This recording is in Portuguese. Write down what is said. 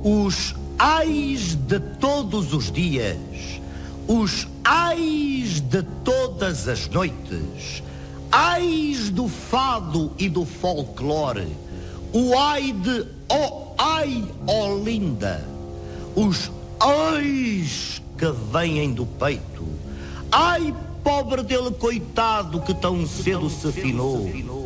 Os ais de todos os dias, os ais de todas as noites, ais do fado e do folclore, o ai de ai, Olinda, os ais que vêm do peito. Ai, pobre dele, coitado, que tão cedo se afinou.